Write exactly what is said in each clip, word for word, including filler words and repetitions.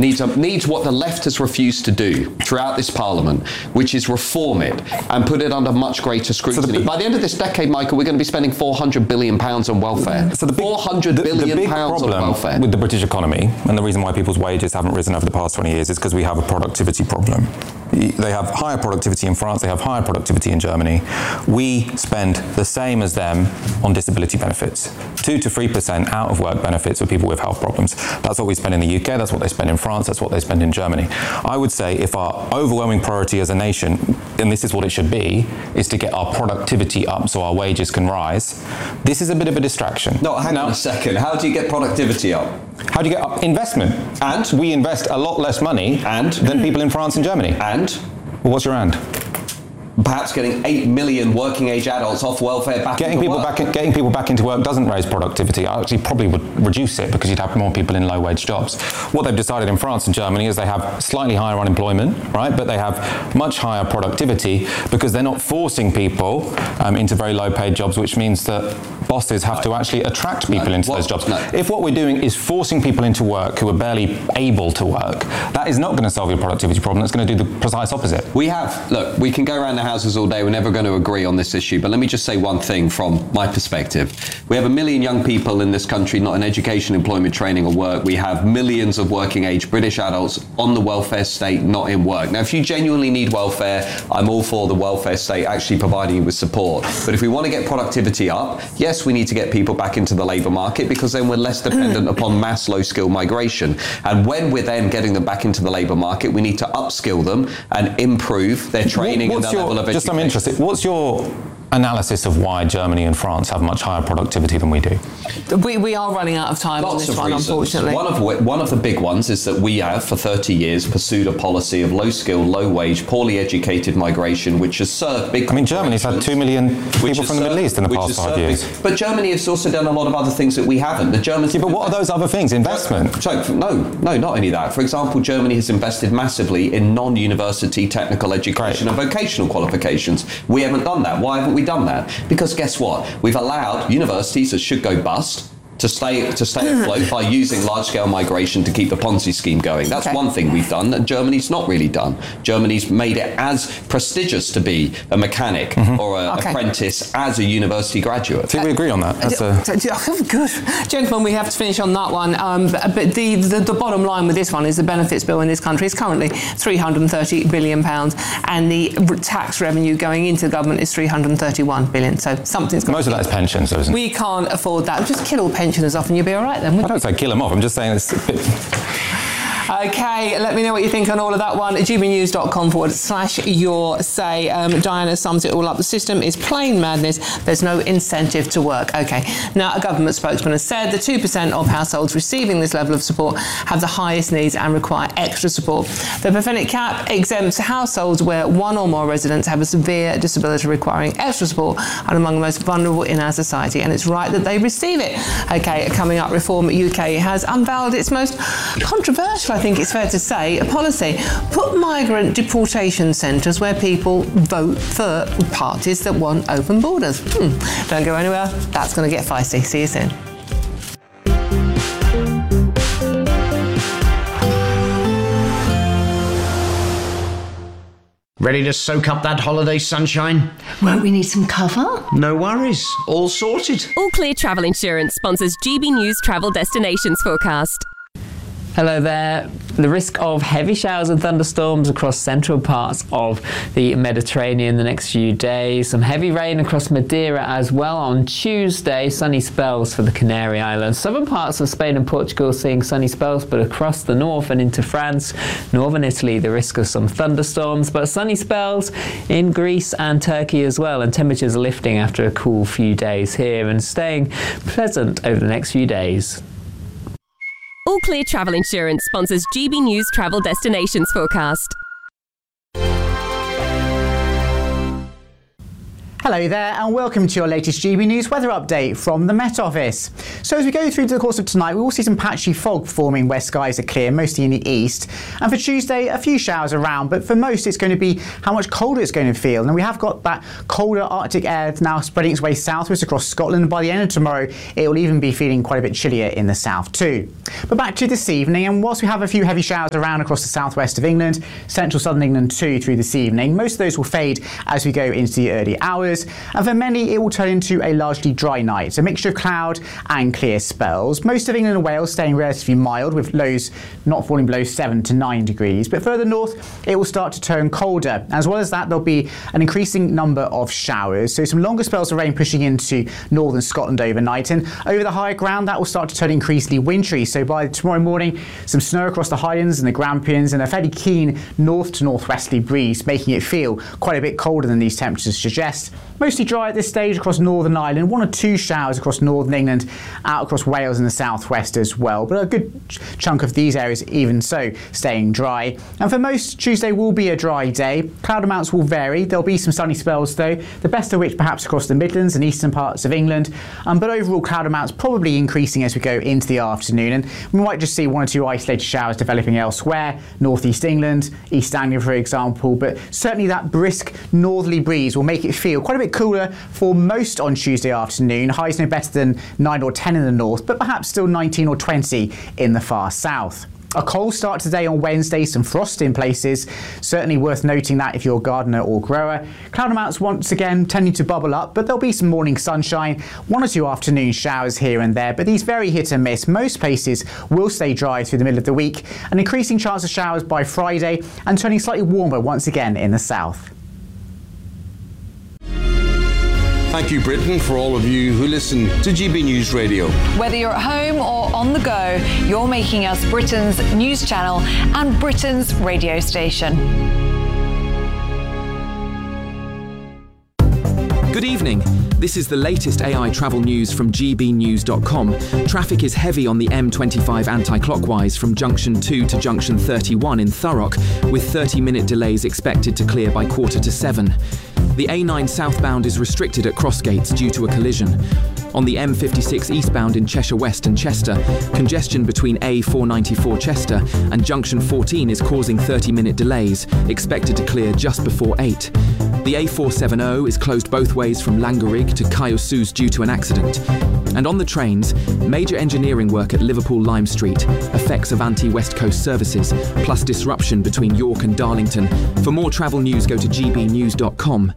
needs, a, needs what the left has refused to do throughout this parliament, which is reform it and put it under much greater scrutiny. So the, By the end of this decade, Michael, we're going to be spending four hundred billion pounds on welfare. So the big, four hundred billion the, the big pounds on welfare. With the British economy, and the reason why people's wages haven't risen over the past twenty years is because we have a productivity problem. They have higher productivity in France, they have higher productivity in Germany. We spend the same as them on disability benefits. Two to three percent out of work benefits for people with health problems. That's what we spend in the U K, that's what they spend in France, that's what they spend in Germany. I would say if our overwhelming priority as a nation, and this is what it should be, is to get our productivity up so our wages can rise, this is a bit of a distraction. No, hang now, on a second. How do you get productivity up? How do you get up? Investment. And? We invest a lot less money and? than people in France and Germany. And? Well, what's your and? Perhaps getting eight million working age adults off welfare back getting into people work. Back in, getting people back into work doesn't raise productivity. Actually, probably would reduce it because you'd have more people in low-wage jobs. What they've decided in France and Germany is they have slightly higher unemployment, right? But they have much higher productivity because they're not forcing people um, into very low-paid jobs, which means that bosses have to actually attract people no, into what, those jobs. No. If what we're doing is forcing people into work who are barely able to work, that is not going to solve your productivity problem. It's going to do the precise opposite. We have, look, we can go around the houses all day. We're never going to agree on this issue, but let me just say one thing from my perspective. We have a million young people in this country not in education, employment, training or work. We have millions of working age British adults on the welfare state, not in work. Now, if you genuinely need welfare, I'm all for the welfare state actually providing you with support. But if we want to get productivity up, yes, we need to get people back into the labour market because then we're less dependent upon mass low-skill migration. And when we're then getting them back into the labour market, we need to upskill them and improve their training and their your, level of education. Just I'm interested. What's your analysis of why Germany and France have much higher productivity than we do? We, we are running out of time Lots on this of one, reasons. unfortunately. One of, one of the big ones is that we have, for thirty years, pursued a policy of low-skill, low-wage, poorly educated migration, which has served big I mean, Germany's had two million people from the Middle East in the past five years. Big, but Germany has also done a lot of other things that we haven't. The Germans... Yeah, but what are those other things? Investment? So, no, no, not only that. For example, Germany has invested massively in non-university technical education Great. and vocational qualifications. We haven't done that. Why haven't we done that? Because Because guess what? We've allowed universities that should go bust to stay to stay afloat by using large-scale migration to keep the Ponzi scheme going. That's okay. one thing we've done that Germany's not really done. Germany's made it as prestigious to be a mechanic mm-hmm. or an okay. apprentice as a university graduate. I think we agree on that. That's uh, a... Good. Gentlemen, we have to finish on that one. Um, but the, the, the bottom line with this one is the benefits bill in this country is currently three hundred thirty billion pounds and the tax revenue going into the government is three hundred thirty-one billion pounds. So something's got Most of that is pensions, though, isn't it? We can't afford that. Just kill all pensions off and you'll be all right then. I don't say kill them off. I'm just saying it's a bit... Okay, let me know what you think on all of that one. gbnews.com forward slash your say. Um, Diana sums it all up. The system is plain madness. There's no incentive to work. Okay, now a government spokesman has said the two percent of households receiving this level of support have the highest needs and require extra support. The pathetic cap exempts households where one or more residents have a severe disability requiring extra support and among the most vulnerable in our society, and it's right that they receive it. Okay, coming up, Reform U K has unveiled its most controversial, I think it's fair to say, a policy. Put migrant deportation centres where people vote for parties that want open borders. Hmm. Don't go anywhere. That's going to get feisty. See you soon. Ready to soak up that holiday sunshine? Won't we need some cover? No worries. All sorted. All Clear Travel Insurance sponsors G B News Travel Destinations Forecast. Hello there. The risk of heavy showers and thunderstorms across central parts of the Mediterranean the next few days. Some heavy rain across Madeira as well on Tuesday. Sunny spells for the Canary Islands. Southern parts of Spain and Portugal seeing sunny spells, but across the north and into France, northern Italy, the risk of some thunderstorms, but sunny spells in Greece and Turkey as well. And temperatures are lifting after a cool few days here and staying pleasant over the next few days. All Clear Travel Insurance sponsors G B News Travel Destinations Forecast. Hello there and welcome to your latest G B News weather update from the Met Office. So as we go through to the course of tonight, we will see some patchy fog forming where skies are clear, mostly in the east. And for Tuesday, a few showers around, but for most it's going to be how much colder it's going to feel. And we have got that colder Arctic air now spreading its way southwards across Scotland. By the end of tomorrow, it will even be feeling quite a bit chillier in the south too. But back to this evening, and whilst we have a few heavy showers around across the southwest of England, central southern England too through this evening, most of those will fade as we go into the early hours. And for many, it will turn into a largely dry night, a mixture of cloud and clear spells. Most of England and Wales staying relatively mild, with lows not falling below seven to nine degrees. But further north, it will start to turn colder. As well as that, there'll be an increasing number of showers. So some longer spells of rain pushing into northern Scotland overnight. And over the higher ground, that will start to turn increasingly wintry. So by tomorrow morning, some snow across the Highlands and the Grampians, and a fairly keen north to northwesterly breeze, making it feel quite a bit colder than these temperatures suggest. Mostly dry at this stage across Northern Ireland, one or two showers across northern England, out across Wales and the southwest as well, but a good chunk of these areas even so staying dry. And for most, Tuesday will be a dry day. Cloud amounts will vary. There'll be some sunny spells though, the best of which perhaps across the Midlands and eastern parts of England, um, but overall cloud amounts probably increasing as we go into the afternoon, and we might just see one or two isolated showers developing elsewhere, northeast England, East Anglia for example, but certainly that brisk northerly breeze will make it feel quite a bit cooler for most on Tuesday afternoon. Highs no better than nine or ten in the north, but perhaps still nineteen or twenty in the far south. A cold start today on Wednesday, some frost in places. Certainly worth noting that if you're a gardener or grower. Cloud amounts once again tending to bubble up, but there'll be some morning sunshine, one or two afternoon showers here and there, but these very hit and miss. Most places will stay dry through the middle of the week, an increasing chance of showers by Friday and turning slightly warmer once again in the south. Thank you, Britain, for all of you who listen to G B News Radio. Whether you're at home or on the go, you're making us Britain's news channel and Britain's radio station. Good evening. This is the latest A I travel news from G B news dot com. Traffic is heavy on the M twenty-five anti-clockwise from junction two to junction thirty-one in Thurrock, with thirty minute delays expected to clear by quarter to seven. The A nine southbound is restricted at Crossgates due to a collision. On the M fifty-six eastbound in Cheshire West and Chester, congestion between A four ninety-four Chester and junction fourteen is causing thirty minute delays, expected to clear just before eight. The A four seventy is closed both ways from Langerig to Kyosus due to an accident. And on the trains, major engineering work at Liverpool Lime Street, effects of anti-West Coast services, plus disruption between York and Darlington. For more travel news, go to G B news dot com.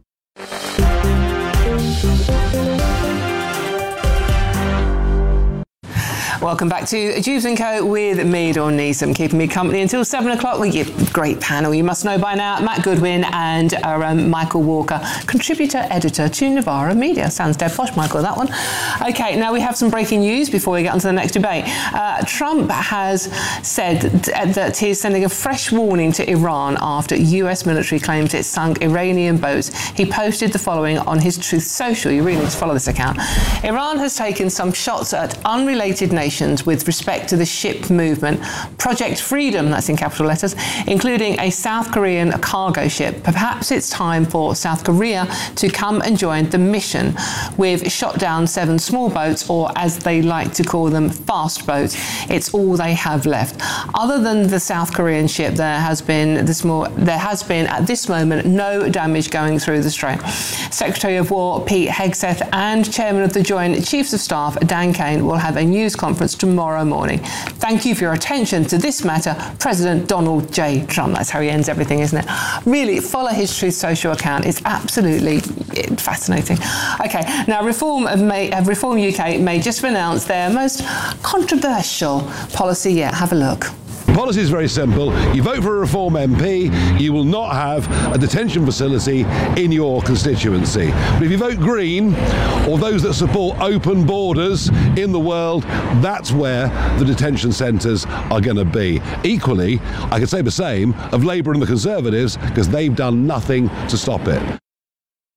Welcome back to Jubes and Co with me, Dawn Neeson, keeping me company until seven o'clock with your great panel. You must know by now, Matt Goodwin and our, um, Michael Walker, contributor editor to Novara Media. Sounds dead posh, Michael, that one. Okay, now we have some breaking news before we get on to the next debate. Uh, Trump has said that he's sending a fresh warning to Iran after U S military claims it sunk Iranian boats. He posted the following on his Truth Social. You really need to follow this account. Iran has taken some shots at unrelated nations with respect to the ship movement. Project Freedom, that's in capital letters, including a South Korean cargo ship. Perhaps it's time for South Korea to come and join the mission. We've shot down seven small boats, or as they like to call them, fast boats. It's all they have left. Other than the South Korean ship, there has been this more, there has been at this moment no damage going through the strait. Secretary of War Pete Hegseth and Chairman of the Joint Chiefs of Staff Dan Kane will have a news conference tomorrow morning. Thank you for your attention to this matter, President Donald J. Trump. That's how he ends everything, isn't it? Really, follow his Truth Social account. It's absolutely fascinating. Okay, now Reform, may, Reform U K may just have announced their most controversial policy yet. Have a look. The policy is very simple. You vote for a Reform M P, you will not have a detention facility in your constituency. But if you vote Green, or those that support open borders in the world, that's where the detention centres are going to be. Equally, I could say the same of Labour and the Conservatives, because they've done nothing to stop it.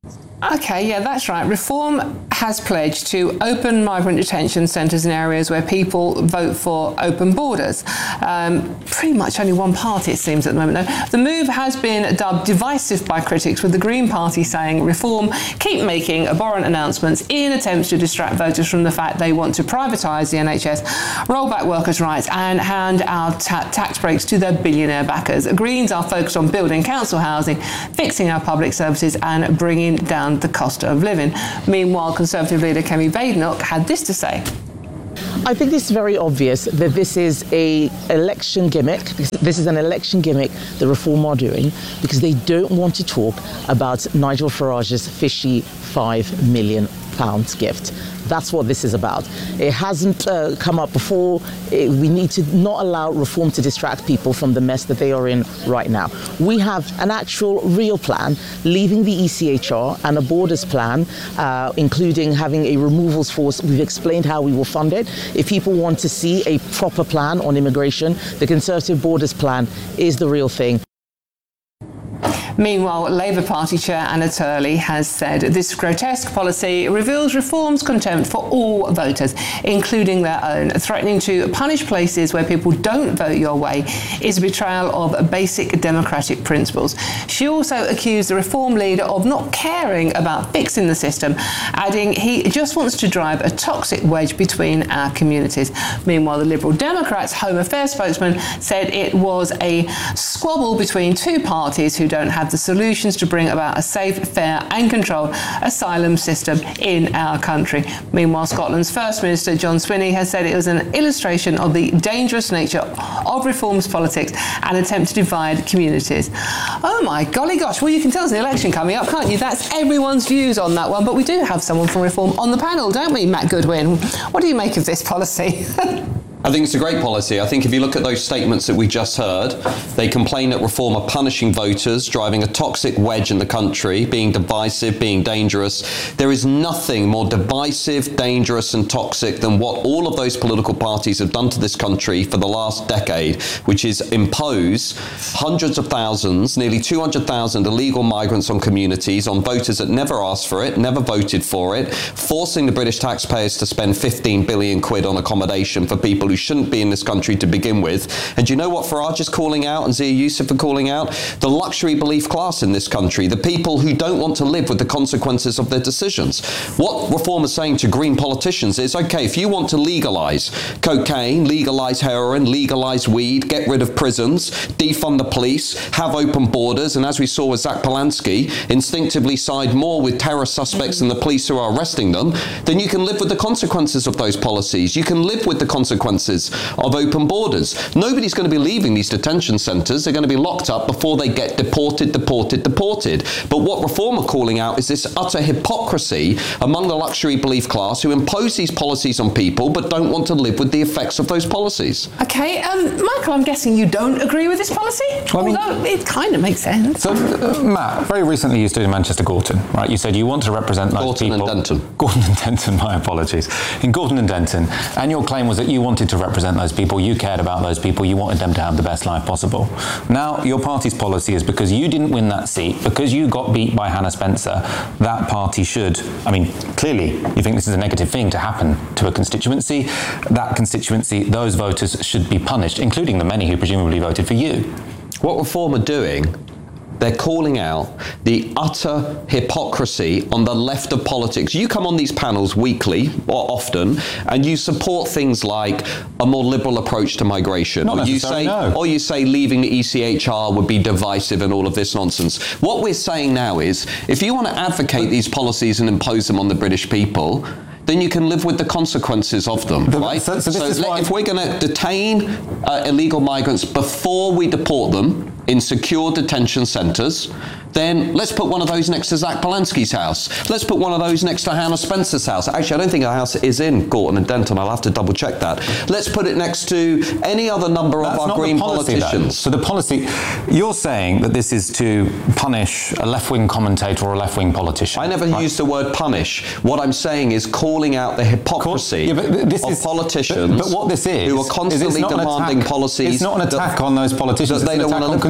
Okay, yeah, that's right. Reform has pledged to open migrant detention centres in areas where people vote for open borders. Um, pretty much only one party, it seems, at the moment, though. The move has been dubbed divisive by critics, with the Green Party saying Reform keep making abhorrent announcements in attempts to distract voters from the fact they want to privatise the N H S, roll back workers' rights and hand out ta- tax breaks to their billionaire backers. Greens are focused on building council housing, fixing our public services and bringing down the cost of living. Meanwhile, Conservative leader Kemi Badenoch had this to say. I think it's very obvious that this is a election gimmick. This is an election gimmick the Reform are doing because they don't want to talk about Nigel Farage's fishy five million pounds gift. That's what this is about. It hasn't uh, come up before. It, we need to not allow Reform to distract people from the mess that they are in right now. We have an actual real plan, leaving the E C H R, and a borders plan, uh, including having a removals force. We've explained how we will fund it. If people want to see a proper plan on immigration, the Conservative borders plan is the real thing. Meanwhile, Labour Party Chair Anna Turley has said this grotesque policy reveals Reform's contempt for all voters, including their own. Threatening to punish places where people don't vote your way is a betrayal of basic democratic principles. She also accused the Reform leader of not caring about fixing the system, adding he just wants to drive a toxic wedge between our communities. Meanwhile, the Liberal Democrats' Home Affairs spokesman said it was a squabble between two parties who don't have the solutions to bring about a safe, fair and controlled asylum system in our country. Meanwhile, Scotland's First Minister John Swinney has said it was an illustration of the dangerous nature of Reform's politics and attempt to divide communities. Oh my golly gosh, well you can tell there's an election coming up, can't you? That's everyone's views on that one, but we do have someone from Reform on the panel, don't we, Matt Goodwin? What do you make of this policy? I think it's a great policy. I think if you look at those statements that we just heard, they complain that Reform are punishing voters, driving a toxic wedge in the country, being divisive, being dangerous. There is nothing more divisive, dangerous and toxic than what all of those political parties have done to this country for the last decade, which is impose hundreds of thousands, nearly two hundred thousand illegal migrants on communities, on voters that never asked for it, never voted for it, forcing the British taxpayers to spend fifteen billion quid on accommodation for people who who shouldn't be in this country to begin with. And do you know what Farage is calling out and Zia Youssef are calling out? The luxury belief class in this country, the people who don't want to live with the consequences of their decisions. What Reform is saying to Green politicians is, okay, if you want to legalise cocaine, legalise heroin, legalise weed, get rid of prisons, defund the police, have open borders, and as we saw with Zach Polanski, instinctively side more with terror suspects than the police who are arresting them, then you can live with the consequences of those policies. You can live with the consequences of open borders. Nobody's going to be leaving these detention centres. They're going to be locked up before they get deported, deported, deported. But what Reform are calling out is this utter hypocrisy among the luxury belief class who impose these policies on people but don't want to live with the effects of those policies. Okay, um, Michael, I'm guessing you don't agree with this policy? Well, I mean, although it kind of makes sense. So, uh, Matt, very recently you stood in Manchester Gorton, right? You said you want to represent those Gorton people. and Denton. Gorton and Denton, my apologies. In Gorton and Denton, and your claim was that you wanted to represent those people, you cared about those people, you wanted them to have the best life possible. Now, your party's policy is because you didn't win that seat, because you got beat by Hannah Spencer, that party should, I mean, clearly you think this is a negative thing to happen to a constituency. That constituency, those voters should be punished, including the many who presumably voted for you. What Reform are doing, they're calling out the utter hypocrisy on the left of politics. You come on these panels weekly or often, and you support things like a more liberal approach to migration. Not or you say, no. or you say leaving the E C H R would be divisive and all of this nonsense. What we're saying now is, if you want to advocate these policies and impose them on the British people, then you can live with the consequences of them, the, right? So, so, this so is let, why... if we're going to detain uh, illegal migrants before we deport them in secure detention centres, then let's put one of those next to Zach Polanski's house. Let's put one of those next to Hannah Spencer's house. Actually, I don't think her house is in Gorton and Denton. I'll have to double check that. Let's put it next to any other number That's of our not Green the policy, politicians. Though. So the policy, you're saying that this is to punish a left-wing commentator or a left-wing politician. I never right? used the word punish. What I'm saying is calling out the hypocrisy yeah, but this of is, politicians but, but what this is, who are constantly is demanding attack, policies. It's not an attack that, on those politicians. That they it's don't an attack want to on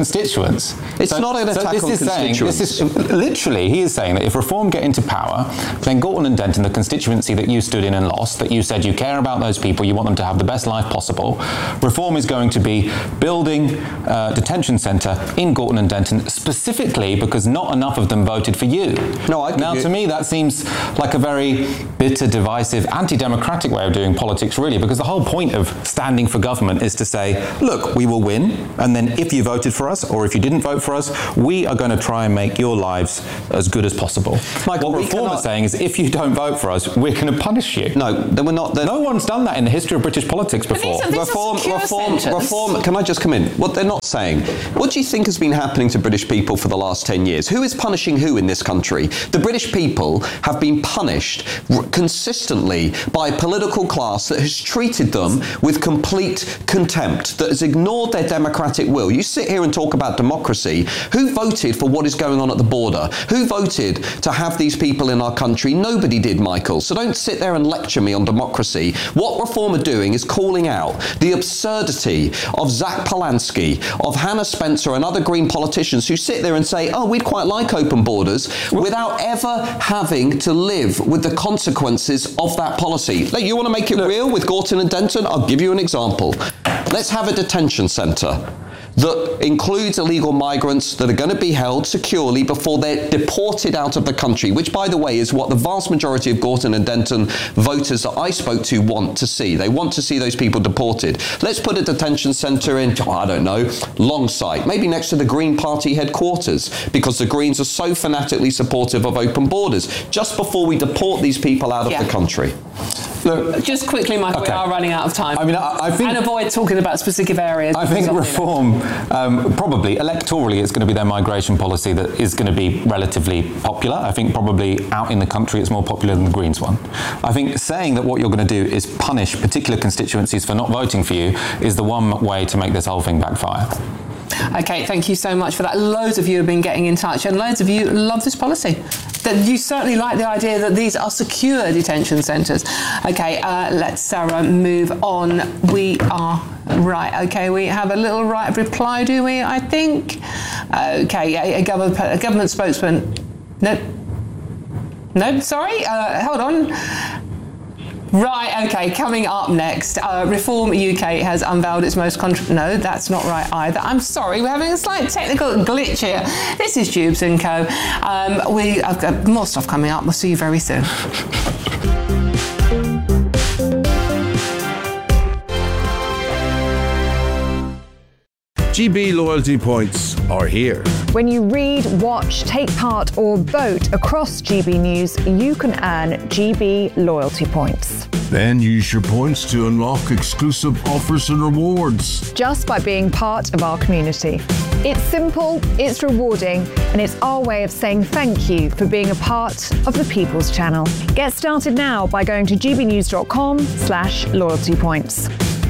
constituents. It's so, not an so attack this on is saying, constituents. This is, literally, he is saying that if Reform get into power, then Gorton and Denton, the constituency that you stood in and lost, that you said you care about those people, you want them to have the best life possible, Reform is going to be building a detention centre in Gorton and Denton specifically because not enough of them voted for you. No, I Now, you. to me, that seems like a very bitter, divisive, anti-democratic way of doing politics, really, because the whole point of standing for government is to say, look, we will win, and then if you voted for us, or if you didn't vote for us, we are going to try and make your lives as good as possible. Michael, what we Reform cannot- is saying is, if you don't vote for us, we're going to punish you. No, they were not. No one's done that in the history of British politics before. These are Reform, secure reform, centres. reform. Can I just come in? What they're not saying. What do you think has been happening to British people for the last ten years? Who is punishing who in this country? The British people have been punished r- consistently by a political class that has treated them with complete contempt, that has ignored their democratic will. You sit here and talk about democracy. Who voted for what is going on at the border? Who voted to have these people in our country? Nobody did, Michael. So don't sit there and lecture me on democracy. What Reform are doing is calling out the absurdity of Zach Polanski, of Hannah Spencer and other Green politicians who sit there and say, oh, we'd quite like open borders, without ever having to live with the consequences of that policy. Like, you want to make it real with Gorton and Denton? I'll give you an example. Let's have a detention centre that includes illegal migrants that are going to be held securely before they're deported out of the country, which, by the way, is what the vast majority of Gorton and Denton voters that I spoke to want to see. They want to see those people deported. Let's put a detention centre in, oh, I don't know, Longsight, maybe next to the Green Party headquarters, because the Greens are so fanatically supportive of open borders, just before we deport these people out of Yeah. the country. Look, Just quickly, Michael, Okay. we are running out of time. I mean, I, I think... and avoid talking about specific areas. I think because Reform, um, probably, electorally, it's going to be their migration policy that is going to be relatively popular. I think probably out in the country it's more popular than the Greens one. I think saying that what you're going to do is punish particular constituencies for not voting for you is the one way to make this whole thing backfire. Okay, thank you so much for that. Loads of you have been getting in touch, and loads of you love this policy. That you certainly like the idea that these are secure detention centres. Okay, uh, let's Sarah move on. We are right. Okay, we have a little right of reply, do we? I think. Okay, a, a, government, a government spokesman. No. No, sorry. Uh, hold on. Right, okay, coming up next, uh, Reform U K has unveiled its most... Contr- no, that's not right either. I'm sorry, we're having a slight technical glitch here. This is Jubes and Co. Um, we, I've got more stuff coming up. We'll see you very soon. G B loyalty points are here. When you read, watch, take part or vote across G B News, you can earn G B loyalty points. Then use your points to unlock exclusive offers and rewards. Just by being part of our community. It's simple, it's rewarding, and it's our way of saying thank you for being a part of the People's Channel. Get started now by going to gbnews.com slash loyalty points.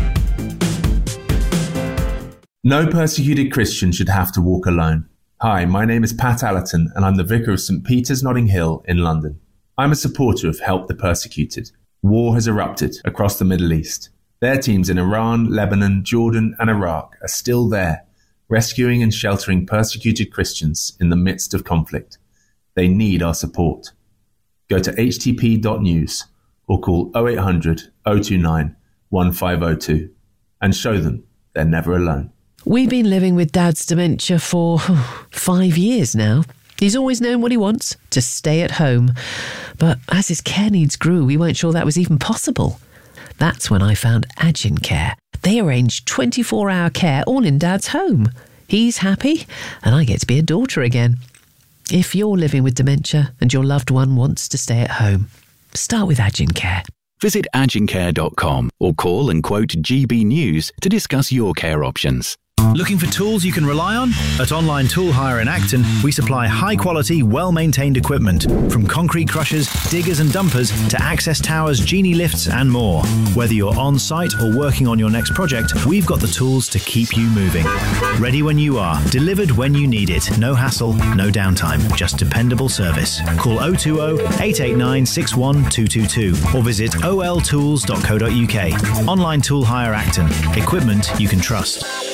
No persecuted Christian should have to walk alone. Hi, my name is Pat Allerton and I'm the Vicar of St Peter's Notting Hill in London. I'm a supporter of Help the Persecuted. War has erupted across the Middle East. Their teams in Iran, Lebanon, Jordan and Iraq are still there, rescuing and sheltering persecuted Christians in the midst of conflict. They need our support. Go to h t p dot news or call oh eight hundred, oh two nine, one five oh two and show them they're never alone. We've been living with Dad's dementia for oh, five years now. He's always known what he wants, to stay at home. But as his care needs grew, we weren't sure that was even possible. That's when I found Agin Care. They arrange twenty-four hour care all in Dad's home. He's happy, and I get to be a daughter again. If you're living with dementia and your loved one wants to stay at home, start with Agin Care. Visit agin care dot com or call and quote G B News to discuss your care options. Looking for tools you can rely on? At Online Tool Hire in Acton, we supply high-quality, well-maintained equipment, from concrete crushers, diggers and dumpers to access towers, genie lifts and more. Whether you're on-site or working on your next project, we've got the tools to keep you moving. Ready when you are, delivered when you need it. No hassle, no downtime, just dependable service. Call oh two oh, eight eight nine, six one two two two or visit o l tools dot co dot u k. Online Tool Hire Acton. Equipment you can trust.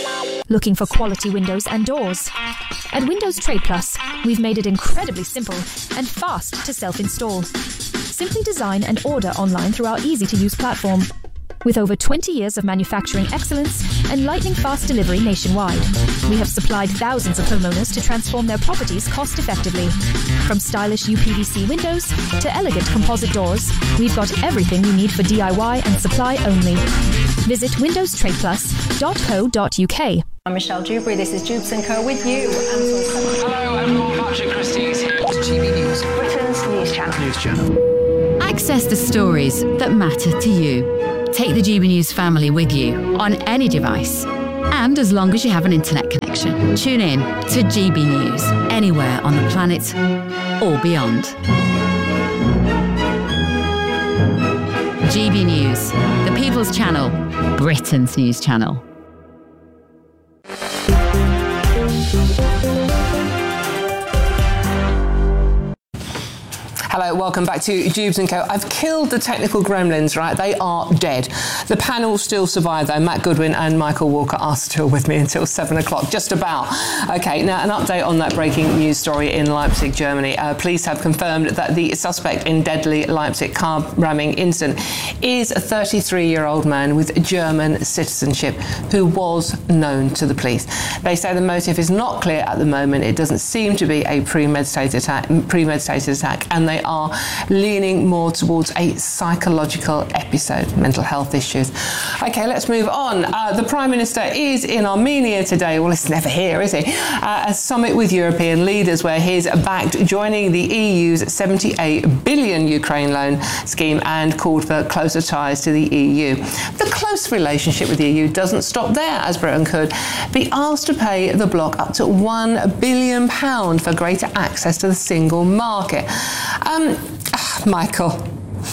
looking for quality windows and doors. At Windows Trade Plus, we've made it incredibly simple and fast to self-install. Simply design and order online through our easy-to-use platform. With over twenty years of manufacturing excellence and lightning-fast delivery nationwide, we have supplied thousands of homeowners to transform their properties cost-effectively. From stylish U P V C windows to elegant composite doors, we've got everything you need for D I Y and supply only. Visit windows trade plus dot co dot U K. I'm Michelle Dewberry, this is Jubes and Co with you. Hello everyone, Patrick Christie is here to G B News, Britain's news channel. News channel. Access the stories that matter to you. Take the G B News family with you on any device. And as long as you have an internet connection, tune in to G B News anywhere on the planet or beyond. G B News, the People's Channel, Britain's news channel. Hello, welcome back to Jubes and Co. I've killed the technical gremlins, right? They are dead. The panel still survive, though. Matt Goodwin and Michael Walker are still with me until seven o'clock, just about. OK, now an update on that breaking news story in Leipzig, Germany. Uh, police have confirmed that the suspect in deadly Leipzig car ramming incident is a thirty-three-year-old man with German citizenship who was known to the police. They say the motive is not clear at the moment. It doesn't seem to be a premeditated attack, premeditated attack and they are leaning more towards a psychological episode, mental health issues. OK, let's move on. Uh, the Prime Minister is in Armenia today. Well, it's never here, is he? Uh, a summit with European leaders where he's backed joining the E U's seventy-eight billion Ukraine loan scheme and called for closer ties to the E U. The close relationship with the E U doesn't stop there, as Britain could be asked to pay the bloc up to one billion pounds for greater access to the single market. Um, Michael,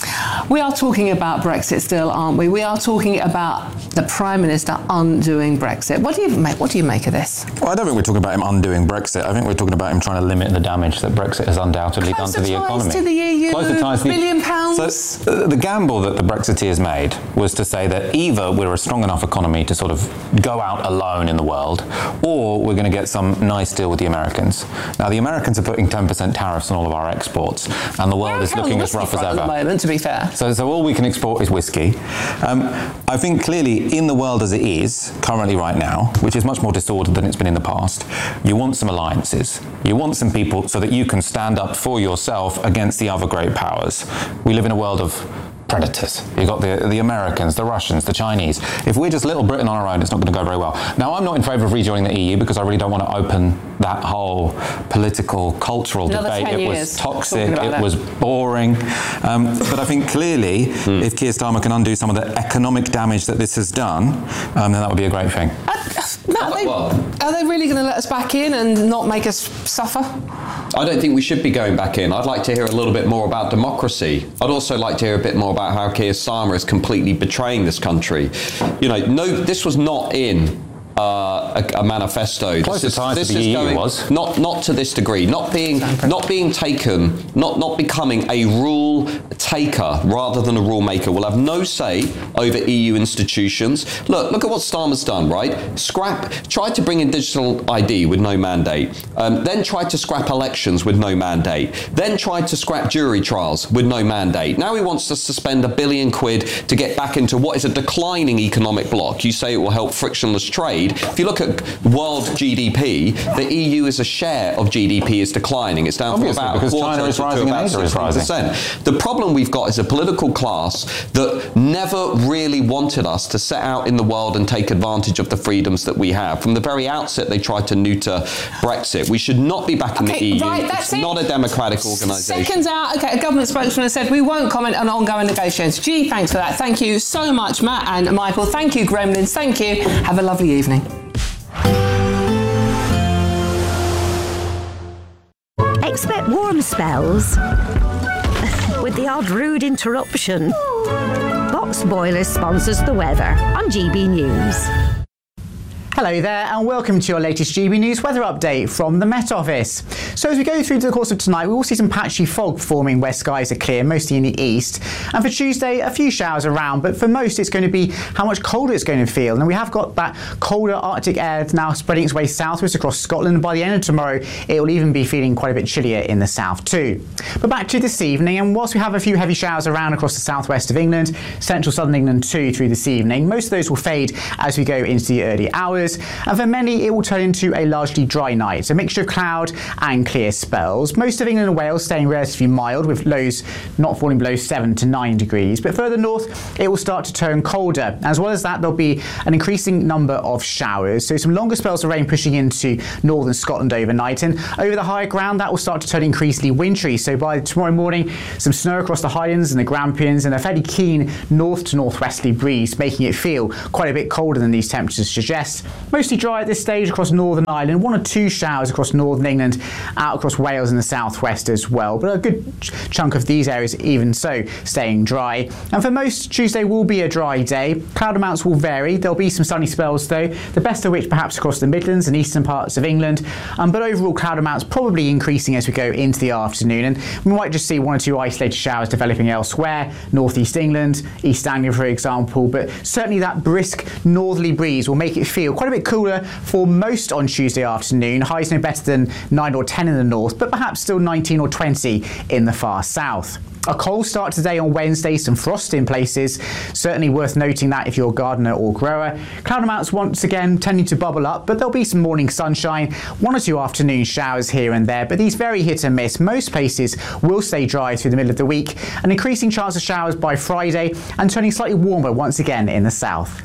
we are talking about Brexit still, aren't we? We are talking about the Prime Minister undoing Brexit. What do you make, what do you make of this? Well, I don't think we're talking about him undoing Brexit. I think we're talking about him trying to limit the damage that Brexit has undoubtedly done to the economy. To the E U, Closer ties to the billion pounds. So uh, the gamble that the Brexiteers made was to say that either we're a strong enough economy to sort of go out alone in the world, or we're going to get some nice deal with the Americans. Now, the Americans are putting ten percent tariffs on all of our exports, and the world is looking as rough as ever. At the moment, to be fair. So, so all we can export is whiskey. Um, I think clearly in the world as it is currently right now, which is much more disordered than it's been in the past, you want some alliances. You want some people so that you can stand up for yourself against the other great powers. We live in a world of predators. You've got the, the Americans, the Russians, the Chinese. If we're just little Britain on our own, it's not going to go very well. Now, I'm not in favour of rejoining the E U because I really don't want to open that whole political, cultural Another debate. It was toxic, it that. was boring. Um, but I think clearly, mm. if Keir Starmer can undo some of the economic damage that this has done, um, then that would be a great thing. Uh, Matt, are, they, are they really going to let us back in and not make us suffer? I don't think we should be going back in. I'd like to hear a little bit more about democracy. I'd also like to hear a bit more about how Keir Starmer is completely betraying this country. You know, no, this was not in Uh, a, a manifesto. Closer ties to the E U was not not to this degree. Not being not being taken. Not not becoming a rule taker rather than a rule maker. Will have no say over E U institutions. Look, look at what Starmer's done. Right, scrap. Tried to bring in digital I D with no mandate. Um, then tried to scrap elections with no mandate. Then tried to scrap jury trials with no mandate. Now he wants us to spend a billion quid to get back into what is a declining economic bloc. You say it will help frictionless trade. If you look at world G D P, the E U as a share of G D P is declining. It's down Obviously, from about because a quarter China is to, rising to about and Asia is rising. percent. The problem we've got is a political class that never really wanted us to set out in the world and take advantage of the freedoms that we have. From the very outset, they tried to neuter Brexit. We should not be back in okay, the E U. Right, that's it's it. not a democratic organisation. Seconds out. Okay, a government spokesman has said we won't comment on ongoing negotiations. Gee, thanks for that. Thank you so much, Matt and Michael. Thank you, Gremlins. Thank you. Have a lovely evening. Expect warm spells with the odd rude interruption. Box Boilers sponsors the weather on G B News. Hello there and welcome to your latest G B News weather update from the Met Office. So as we go through to the course of tonight, we will see some patchy fog forming where skies are clear, mostly in the east. And for Tuesday, a few showers around, but for most it's going to be how much colder it's going to feel. And we have got that colder Arctic air now spreading its way southwards across Scotland. By the end of tomorrow, it will even be feeling quite a bit chillier in the south too. But back to this evening, and whilst we have a few heavy showers around across the southwest of England, central southern England too through this evening, most of those will fade as we go into the early hours. And for many, it will turn into a largely dry night, a mixture of cloud and clear spells. Most of England and Wales staying relatively mild, with lows not falling below seven to nine degrees. But further north, it will start to turn colder. As well as that, there'll be an increasing number of showers. So some longer spells of rain pushing into northern Scotland overnight. And over the higher ground, that will start to turn increasingly wintry. So by tomorrow morning, some snow across the Highlands and the Grampians, and a fairly keen north to northwesterly breeze, making it feel quite a bit colder than these temperatures suggest. Mostly dry at this stage across Northern Ireland, one or two showers across northern England, out across Wales and the southwest as well, but a good ch- chunk of these areas even so staying dry. And for most, Tuesday will be a dry day. Cloud amounts will vary. There'll be some sunny spells though, the best of which perhaps across the Midlands and eastern parts of England, um, but overall cloud amounts probably increasing as we go into the afternoon, and we might just see one or two isolated showers developing elsewhere, northeast England, East Anglia for example, but certainly that brisk northerly breeze will make it feel quite a bit cooler for most on Tuesday afternoon. Highs no better than nine or ten in the north, but perhaps still nineteen or twenty in the far south. A cold start today on Wednesday, some frost in places. Certainly worth noting that if you're a gardener or grower. Cloud amounts once again tending to bubble up, but there'll be some morning sunshine, one or two afternoon showers here and there, but these very hit and miss. Most places will stay dry through the middle of the week, an increasing chance of showers by Friday, and turning slightly warmer once again in the south.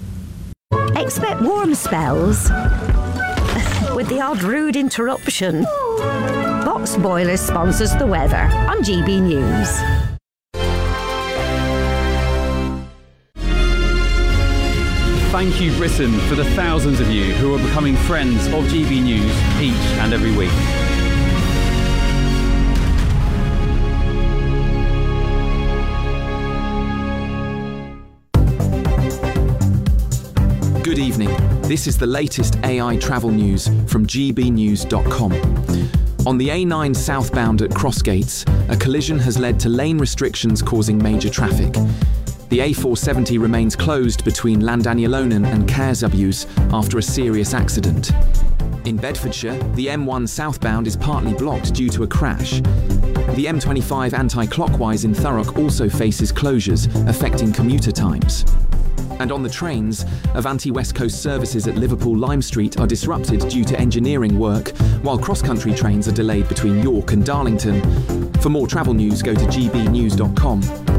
Expect warm spells with the odd rude interruption. Box Boilers sponsors the weather on G B News. Thank you, Britain, for the thousands of you who are becoming friends of G B News each and every week. Good evening. This is the latest A I travel news from G B news dot com. On the A nine southbound at Crossgates, a collision has led to lane restrictions causing major traffic. The A four seventy remains closed between Llandanilonen and Caersabius after a serious accident. In Bedfordshire, the M one southbound is partly blocked due to a crash. The M twenty-five anti-clockwise in Thurrock also faces closures, affecting commuter times. And on the trains, Avanti West Coast services at Liverpool Lime Street are disrupted due to engineering work, while cross-country trains are delayed between York and Darlington. For more travel news, go to G B news dot com.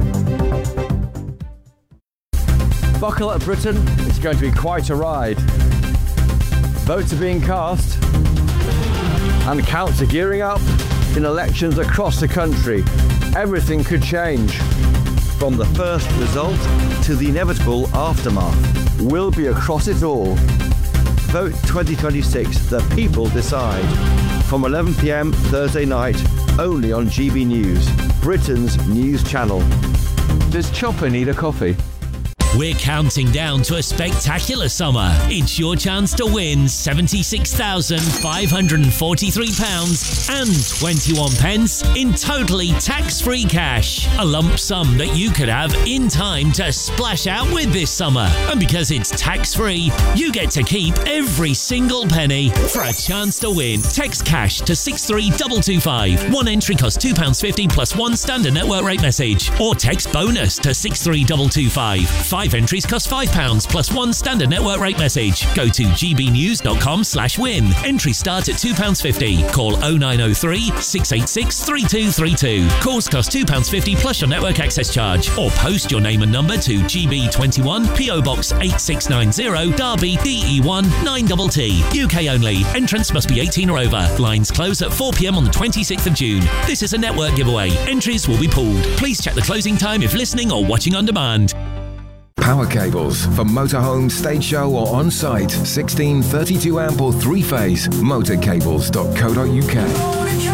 Buckle up, Britain. It's going to be quite a ride. Votes are being cast and counts are gearing up in elections across the country. Everything could change. From the first result to the inevitable aftermath. We'll be across it all. Vote twenty twenty-six, the people decide. From eleven p m Thursday night, only on G B News, Britain's news channel. Does Chopper need a coffee? We're counting down to a spectacular summer. It's your chance to win seventy-six thousand five hundred forty-three pounds and twenty-one pence in totally tax-free cash. A lump sum that you could have in time to splash out with this summer. And because it's tax-free, you get to keep every single penny. For a chance to win, text cash to six three two two five. One entry costs two pounds fifty plus one standard network rate message. Or text bonus to six three two two five. Five entries cost five pounds plus one standard network rate message. Go to G B news dot com slash win. Entries start at two pounds fifty. Call oh nine oh three, six eight six, three two three two. Calls cost two pounds fifty plus your network access charge. Or post your name and number to G B twenty-one, P O Box eight six nine zero, Derby, D E one nine T T. U K only. Entrance must be eighteen or over. Lines close at four p m on the twenty-sixth of June. This is a network giveaway. Entries will be pooled. Please check the closing time if listening or watching on demand. Power cables for motorhome, stage show or on-site. sixteen, thirty-two amp or three-phase. motor cables dot co dot U K.